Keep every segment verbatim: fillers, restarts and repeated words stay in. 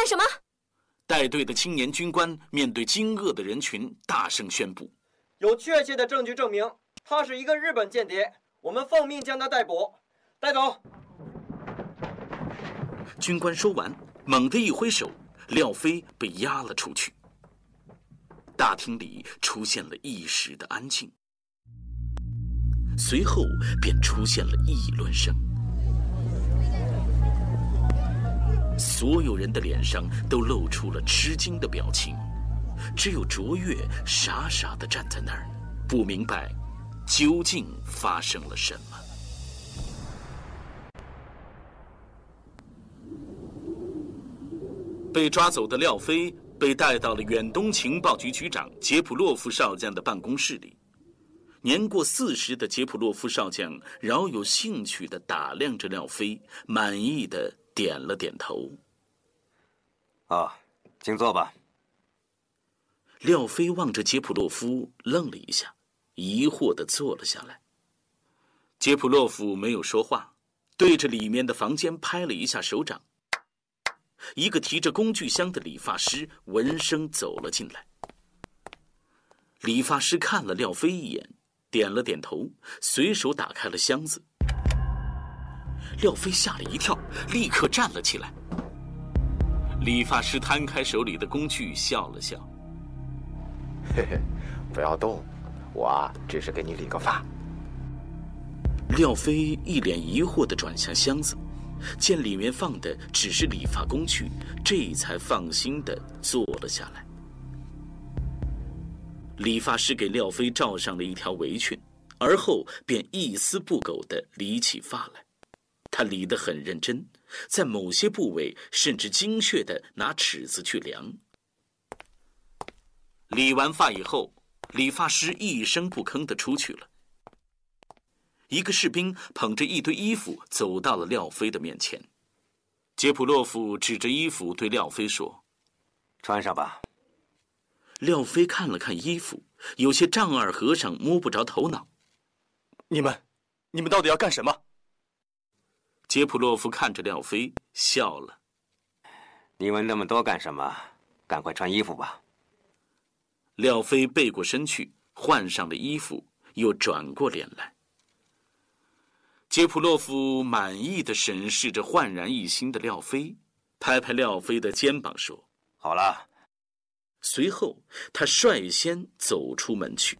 干什么？ 带队的青年军官面对惊愕的人群，大声宣布： 有确切的证据证明他是一个日本间谍，我们奉命将他逮捕，带走。 军官说完，猛地一挥手，廖飞被押了出去。大厅里出现了一时的安静，随后便出现了议论声。所有人的脸上都露出了吃惊的表情，只有卓越傻傻地站在那儿，不明白究竟发生了什么。被抓走的廖飞被带到了远东情报局局长杰普洛夫少将的办公室里。年过四十的杰普洛夫少将饶有兴趣地打量着廖飞，满意地点了点头。 哦，请坐吧。 廖飞望着杰普洛夫，愣了一下，疑惑地坐了下来。杰普洛夫没有说话，对着里面的房间拍了一下手掌。一个提着工具箱的理发师闻声走了进来。理发师看了廖飞一眼，点了点头，随手打开了箱子。廖飞吓了一跳，立刻站了起来。理发师摊开手里的工具，笑了笑：“ 嘿嘿，不要动，我啊，只是给你理个发。” 廖飞一脸疑惑地转向箱子，见里面放的只是理发工具，这才放心地坐了下来。理发师给廖飞罩上了一条围裙，而后便一丝不苟地理起发来。他理得很认真，在某些部位甚至精确地拿尺子去量。理完发以后，理发师一声不吭地出去了。一个士兵捧着一堆衣服走到了廖飞的面前。杰普洛夫指着衣服对廖飞说：“ 穿上吧。” 廖飞看了看衣服，有些丈二和尚摸不着头脑。 你们，你们到底要干什么？ 杰普洛夫看着廖飞笑了。 你问那么多干什么？赶快穿衣服吧。 廖飞背过身去，换上了衣服，又转过脸来。杰普洛夫满意地审视着焕然一新的廖飞，拍拍廖飞的肩膀说：“ 好了。” 随后他率先走出门去。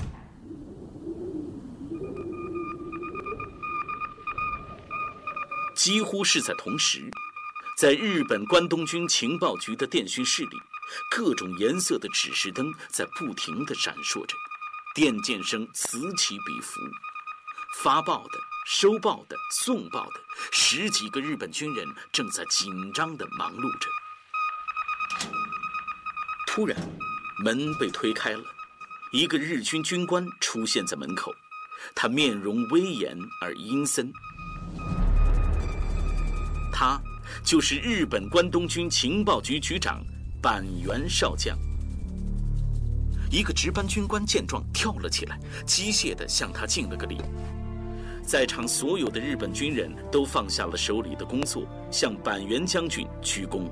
几乎是在同时，在日本关东军情报局的电讯室里，各种颜色的指示灯在不停地闪烁着，电键声此起彼伏。发报的、收报的、送报的，十几个日本军人正在紧张地忙碌着。突然，门被推开了，一个日军军官出现在门口，他面容威严而阴森。他就是日本关东军情报局局长板垣少将。一个值班军官见状跳了起来，机械地向他敬了个礼。在场所有的日本军人都放下了手里的工作，向板垣将军鞠躬。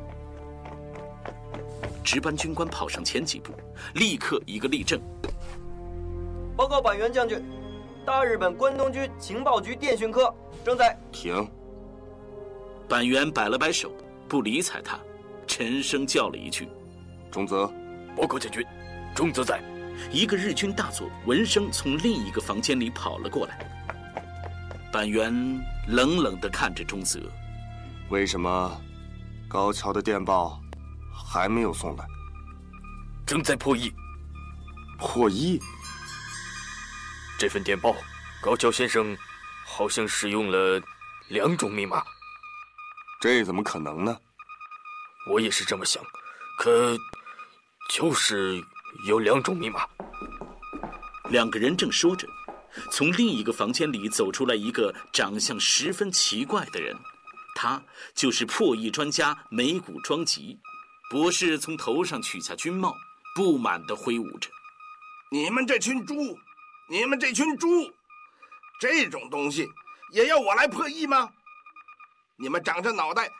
值班军官跑上前几步，立刻一个立正。 报告板垣将军，大日本关东军情报局电讯科正在…… 停。 板垣摆了摆手，不理睬他，沉声叫了一句：“ 中泽。”报告将军，中泽在。 一个日军大佐闻声从另一个房间里跑了过来。板垣冷冷地看着中泽：“ 为什么高桥的电报还没有送来？”正在破译。破译？这份电报，高桥先生好像使用了两种密码。这怎么可能呢？我也是这么想，可就是有两种密码。 两个人正说着，从另一个房间里走出来一个长相十分奇怪的人，他就是破译专家梅谷庄吉。博士从头上取下军帽，不满地挥舞着：“ 你们这群猪，你们这群猪，这种东西也要我来破译吗？你们长着脑袋